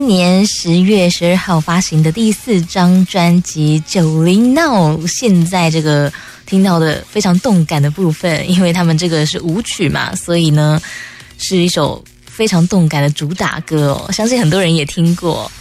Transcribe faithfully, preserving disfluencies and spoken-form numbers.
今年十月十二号发行的第四张专辑《九零闹》，现在这个听到的非常动感的部分，因为他们这个是舞曲嘛，所以呢是一首非常动感的主打歌哦，相信很多人也听过。